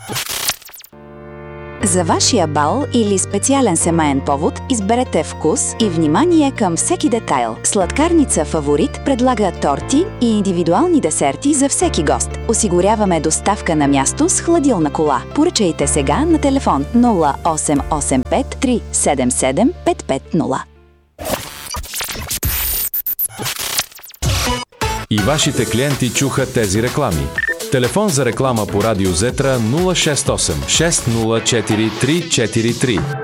За вашия бал или специален семеен повод изберете вкус и внимание към всеки детайл. Сладкарница Фаворит предлага торти и индивидуални десерти за всеки гост. Осигуряваме доставка на място с хладилна кола. Поръчайте сега на телефон 0885 377 550. И вашите клиенти чуха тези реклами. Телефон за реклама по Радио Зетра 068 604 343.